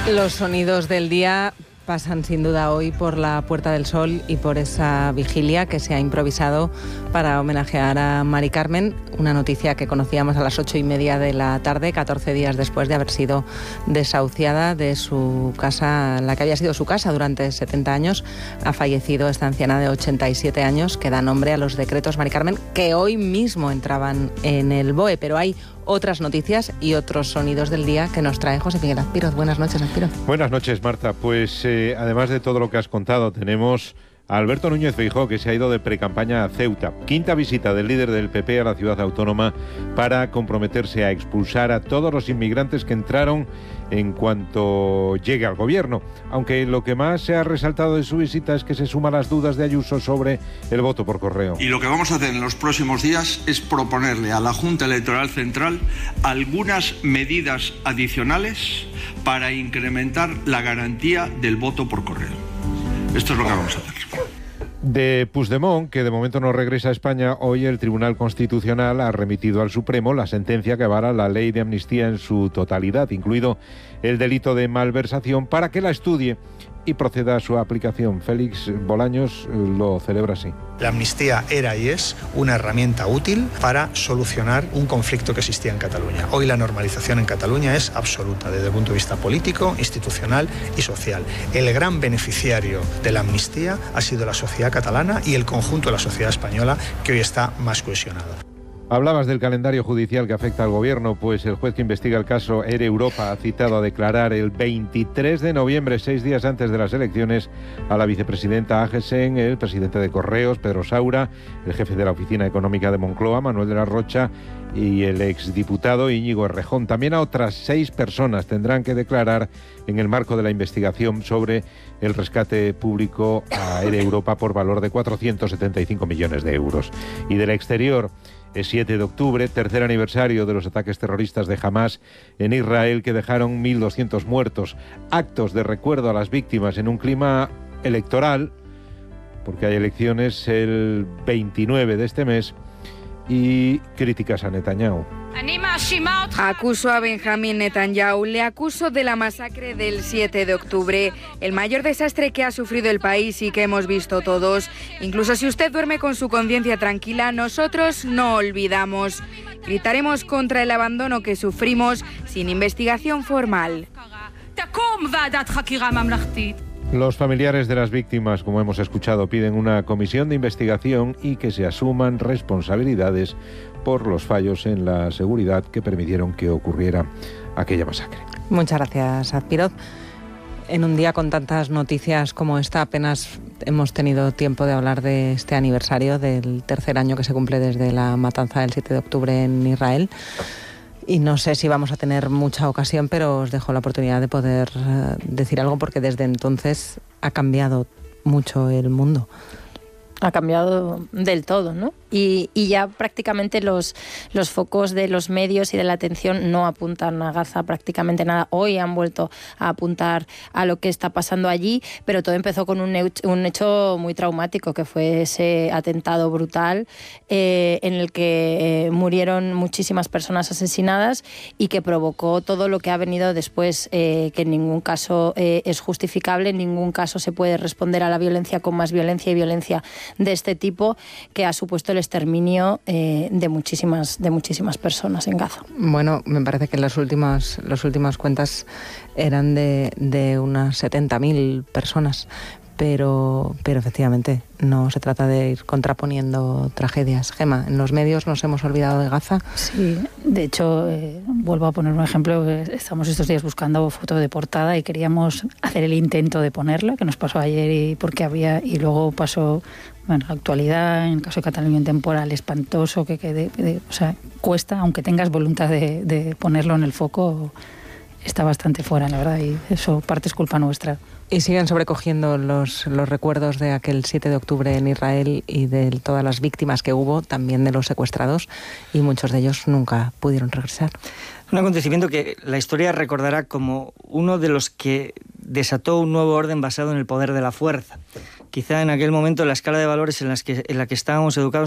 Los sonidos del día pasan sin duda hoy por la Puerta del Sol y por esa vigilia que se ha improvisado para homenajear a Mari Carmen, una noticia que conocíamos a las 8:30 de la tarde, 14 días después de haber sido desahuciada de su casa, la que había sido su casa durante 70 años. Ha fallecido esta anciana de 87 años que da nombre a los decretos Mari Carmen que hoy mismo entraban en el BOE, pero hay otras noticias y otros sonidos del día que nos trae José Miguel Azpiroz. Buenas noches, Azpiroz. Buenas noches, Marta. Pues además de todo lo que has contado, tenemos a Alberto Núñez Feijóo, que se ha ido de precampaña a Ceuta. Quinta visita del líder del PP a la ciudad autónoma para comprometerse a expulsar a todos los inmigrantes que entraron en cuanto llegue al gobierno. Aunque lo que más se ha resaltado de su visita es que se suma a las dudas de Ayuso sobre el voto por correo. Y lo que vamos a hacer en los próximos días es proponerle a la Junta Electoral Central algunas medidas adicionales para incrementar la garantía del voto por correo. Esto es lo que vamos a hacer. De Puigdemont, que de momento no regresa a España, hoy el Tribunal Constitucional ha remitido al Supremo la sentencia que avala la ley de amnistía en su totalidad, incluido el delito de malversación, para que la estudie y proceda a su aplicación. Félix Bolaños lo celebra así. La amnistía era y es una herramienta útil para solucionar un conflicto que existía en Cataluña. Hoy la normalización en Cataluña es absoluta desde el punto de vista político, institucional y social. El gran beneficiario de la amnistía ha sido la sociedad catalana y el conjunto de la sociedad española, que hoy está más cohesionada. Hablabas del calendario judicial que afecta al gobierno, pues el juez que investiga el caso Air Europa ha citado a declarar el 23 de noviembre, 6 días antes de las elecciones, a la vicepresidenta Agesen, el presidente de Correos, Pedro Saura, el jefe de la Oficina Económica de Moncloa, Manuel de la Rocha, y el exdiputado Íñigo Errejón. También a otras 6 personas tendrán que declarar en el marco de la investigación sobre el rescate público a Air Europa por valor de 475 millones de euros. Y del exterior, es 7 de octubre, tercer aniversario de los ataques terroristas de Hamás en Israel, que dejaron 1.200 muertos. Actos de recuerdo a las víctimas en un clima electoral, porque hay elecciones el 29 de este mes, y críticas a Netanyahu. Acuso a Benjamín Netanyahu, le acuso de la masacre del 7 de octubre, el mayor desastre que ha sufrido el país y que hemos visto todos. Incluso si usted duerme con su conciencia tranquila, nosotros no olvidamos. Gritaremos contra el abandono que sufrimos sin investigación formal. Los familiares de las víctimas, como hemos escuchado, piden una comisión de investigación y que se asuman responsabilidades por los fallos en la seguridad que permitieron que ocurriera aquella masacre. Muchas gracias, Azpiroz. En un día con tantas noticias como esta, apenas hemos tenido tiempo de hablar de este aniversario del tercer año que se cumple desde la matanza del 7 de octubre en Israel. Y no sé si vamos a tener mucha ocasión, pero os dejo la oportunidad de poder decir algo, porque desde entonces ha cambiado mucho el mundo. Ha cambiado del todo, ¿no? Y ya prácticamente los focos de los medios y de la atención no apuntan a Gaza prácticamente nada. Hoy han vuelto a apuntar a lo que está pasando allí, pero todo empezó con un hecho muy traumático, que fue ese atentado brutal en el que murieron muchísimas personas asesinadas y que provocó todo lo que ha venido después, que en ningún caso es justificable, en ningún caso se puede responder a la violencia con más violencia y violencia de este tipo, que ha supuesto el exterminio de muchísimas personas en Gaza. Bueno, me parece que las últimas cuentas eran de unas 70.000 personas, pero efectivamente no se trata de ir contraponiendo tragedias. Gema, en los medios nos hemos olvidado de Gaza. Sí, de hecho, vuelvo a poner un ejemplo. Estamos estos días buscando foto de portada y queríamos hacer el intento de ponerla, que nos pasó ayer y luego pasó, bueno, la actualidad, en el caso de Cataluña, un temporal espantoso o sea, cuesta, aunque tengas voluntad de ponerlo en el foco, está bastante fuera, la verdad, y eso parte es culpa nuestra. Y siguen sobrecogiendo los recuerdos de aquel 7 de octubre en Israel y de todas las víctimas que hubo, también de los secuestrados, y muchos de ellos nunca pudieron regresar. Un acontecimiento que la historia recordará como uno de los que desató un nuevo orden basado en el poder de la fuerza. Quizá en aquel momento la escala de valores en la que estábamos educados